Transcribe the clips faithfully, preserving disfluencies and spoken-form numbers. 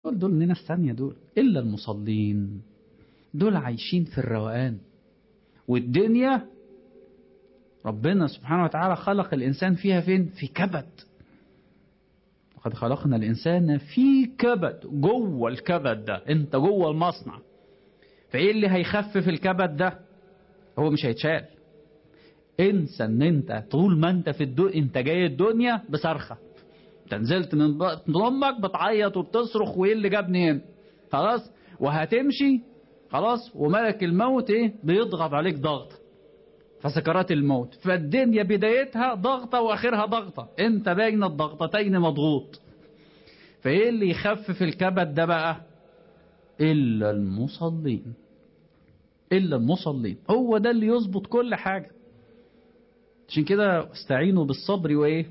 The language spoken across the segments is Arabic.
دول دول ناس ثانية دول. إلا المصلين، دول عايشين في الروقان. والدنيا ربنا سبحانه وتعالى خلق الإنسان فيها فين؟ في كبد. وقد خلقنا الإنسان في كبد، جوه الكبد ده، انت جوه المصنع. فايه اللي هيخفف الكبد ده؟ هو مش هيتشال. انسى ان انت طول ما انت في الدنيا، انت جاي الدنيا بصرخة، انت نزلت من بطن امك بتعيط وبتصرخ وايه اللي جابني هنا، خلاص، وهتمشي خلاص، وملك الموت ايه بيضغط عليك ضغط، فسكرات الموت. فالدنيا بدايتها ضغطة واخرها ضغطة، انت بين الضغطتين مضغوط. فايه اللي يخفف الكبد ده بقى؟ الا المصلين. الا المصلين، هو ده اللي يظبط كل حاجة. عشان كده استعينوا بالصبر وايه؟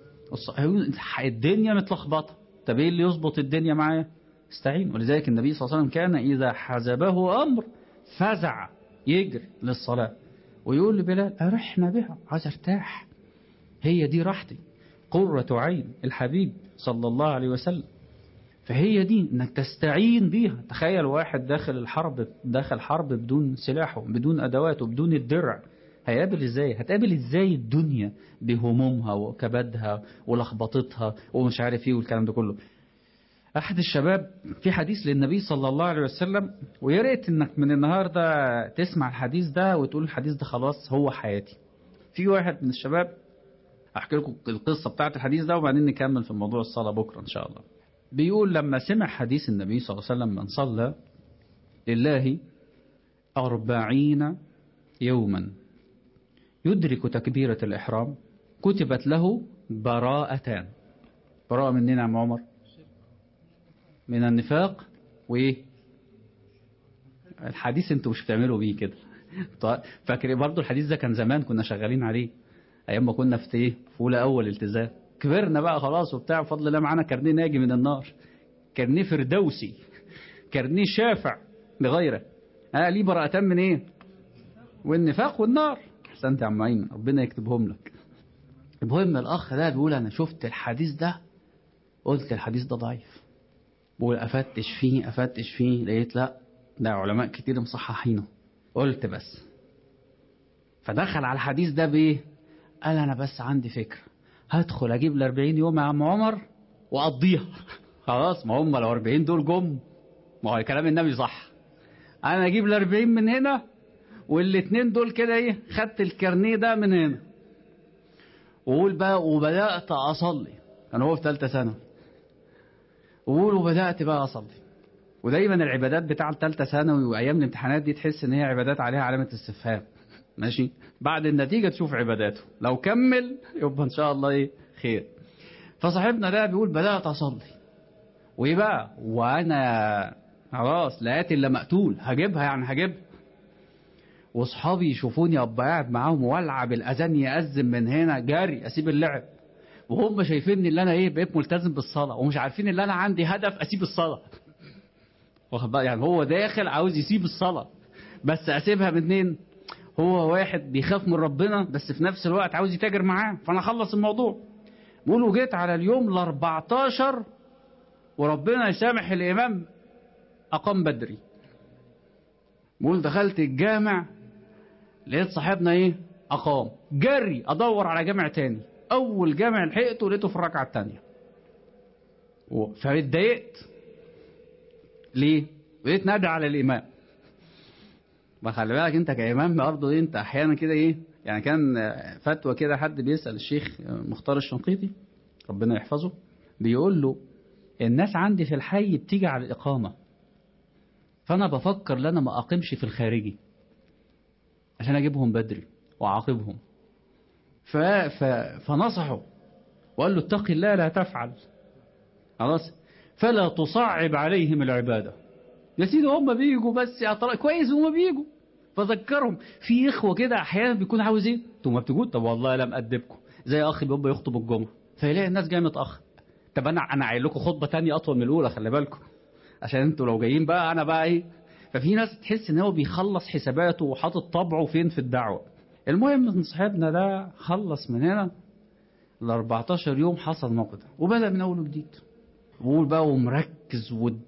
الدنيا متلخبطه، طب ايه اللي يظبط الدنيا معايا؟ استعين. ولذلك النبي صلى الله عليه وسلم كان اذا حزبه امر فزع، يجري للصلاه ويقول لبلال ارحنا بها، عايز ارتاح، هي دي راحتي، قرة عين الحبيب صلى الله عليه وسلم. فهي دي انك تستعين بيها. تخيل واحد داخل الحرب، داخل حرب بدون سلاحه، بدون ادواته، بدون الدرع، هيقابل ازاي؟ هتقابل ازاي الدنيا بهمومها وكبدها ولخبطتها ومش عارف ايه والكلام ده كله. احد الشباب في حديث للنبي صلى الله عليه وسلم، ويا ريت انك من النهارده تسمع الحديث ده وتقول الحديث ده خلاص هو حياتي. في واحد من الشباب، احكي لكم القصه بتاعت الحديث ده وبعدين نكمل في موضوع الصلاه بكره ان شاء الله. بيقول لما سمع حديث النبي صلى الله عليه وسلم من صلى لله أربعين يوما يدرك تكبيرة الإحرام كتبت له براءتان. براءة منين يا عم عمر؟ من النفاق وإيه؟ الحديث انتوا مش بتعملوا بيه كده. فاكر برضو الحديث ده كان زمان كنا شغالين عليه أيام ما كنا في إيه؟ في أولى أول التزام. كبرنا بقى خلاص وبتاع، بفضل الله معانا كارنيه ناجي من النار، كارنيه فردوسي، كارنيه شافع لغيره. ها ليه براءتان من إيه؟ والنفاق والنار. احسنت يا عم معين، ربنا يكتبهم لك. المهم الأخ ده بيقول أنا شفت الحديث ده قلت الحديث ده ضعيف، بقول أفتش فيه أفتش فيه لقيت لا، ده علماء كتير مصححينه. قلت بس، فدخل على الحديث ده بإيه؟ قال أنا بس عندي فكرة، هدخل أجيب الأربعين يوم يا عم عمر وأقضيها. خلاص، ما هم لو أربعين دول جم، ما هو كلام النبي صح، أنا أجيب الأربعين من هنا والاتنين دول كده إيه، خدت الكارنيه ده من هنا. وقول بقى وبدأت أصلي، أنا هو في ثالثة سنة، وقول وبدأت بقى أصلي. ودايما العبادات بتاع الثالثة ثانوي وأيام الامتحانات دي تحس إن هي عبادات عليها علامة استفهام، ماشي؟ بعد النتيجة تشوف عباداته، لو كمل يبقى إن شاء الله إيه خير. فصاحبنا ده بيقول بدأت أصلي، وإيه بقى، وأنا خلاص لقيت إلا مقتول هجيبها، يعني هجيبها. واصحابي يشوفوني ابقى قاعد معاهم والعب الاذان يأذن من هنا جاري اسيب اللعب، وهم شايفين ان انا ايه بقيت ملتزم بالصلاه، ومش عارفين ان انا عندي هدف اسيب الصلاه. واخد بقى، يعني هو داخل عاوز يسيب الصلاه، بس اسيبها منين؟ هو واحد بيخاف من ربنا بس في نفس الوقت عاوز يتاجر معاه، فانا اخلص الموضوع. بيقولوا جيت على اليوم ال أربعتاشر وربنا يسامح الامام اقام بدري. بيقول دخلت الجامع لقيت صاحبنا ايه اقام، جري ادور على جامع تاني، اول جامع لحقته لقيته في الركعه الثانيه. فاتضايقت ليه؟ بقيت نادي على الامام. ما خلي بالك انت كامام برضه انت احيانا كده ايه، يعني كان فتوى كده حد بيسال الشيخ مختار الشنقيطي ربنا يحفظه، بيقول له الناس عندي في الحي بتيجي على الاقامه، فانا بفكر ان انا ما اقيمش في الخارجي عشان اجيبهم بدري واعاقبهم. ف... ف... فنصحه وقال له اتق الله لا تفعل، خلاص، فلا تصعب عليهم العبادة. يا سيدي هم بيجوا بس يا ترى كويس، هم بيجوا فذكرهم. في اخوه كده احيانا بيكون عاوز ايه، انتوا ما بتجوا، طب والله لم ادبكم، زي اخ بيبقى يخطب الجمعه فيلاقي الناس جايه متاخر، طب انا انا عايل لكم خطبه ثانيه اطول من الاولى خلي بالكم، عشان انتوا لو جايين بقى انا بقى ايه. ففي ناس تحس ان هو بيخلص حساباته وحاطط طبعه فين في الدعوه. المهم ان صاحبنا ده خلص من هنا ال أربعتاشر يوم، حصل موقف وبدأ من اول وجديد، بقول بقى ومركز